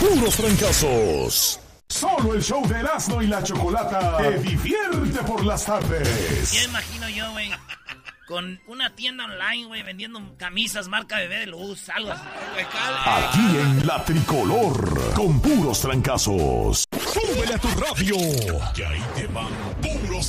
puros trancazos. Solo el show de Erasmo y la Chocolata te divierte por las tardes. Ya imagino yo, güey, con una tienda online, güey, vendiendo camisas marca Bebé de Luz, algo así. Aquí en La Tricolor, con puros trancazos. ¡Súbele a tu radio! Que ahí te van puros